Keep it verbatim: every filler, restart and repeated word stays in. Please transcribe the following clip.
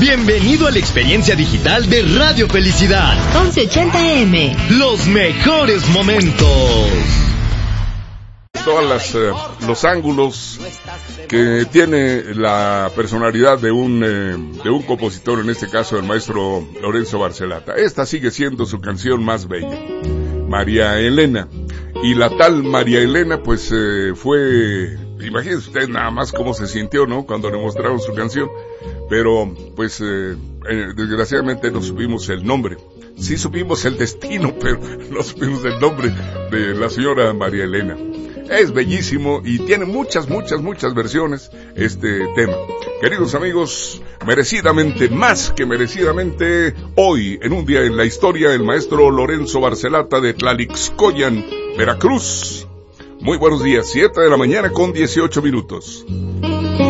Bienvenido a la experiencia digital de Radio Felicidad. once ochenta A M. Los mejores momentos. Todas las, eh, los ángulos que tiene la personalidad de un eh, de un compositor, en este caso el maestro Lorenzo Barcelata. Esta sigue siendo su canción más bella, María Elena. Y la tal María Elena, pues eh, fue, imagínense ustedes nada más cómo se sintió, ¿no?, cuando le mostraron su canción. Pero, pues, eh, eh, desgraciadamente no supimos el nombre. Sí supimos el destino, pero no supimos el nombre de la señora María Elena. Es bellísimo y tiene muchas, muchas, muchas versiones este tema. Queridos amigos, merecidamente, más que merecidamente, hoy, en un día en la historia, el maestro Lorenzo Barcelata de Tlalixcoyan, Veracruz. Muy buenos días, siete de la mañana con dieciocho minutos.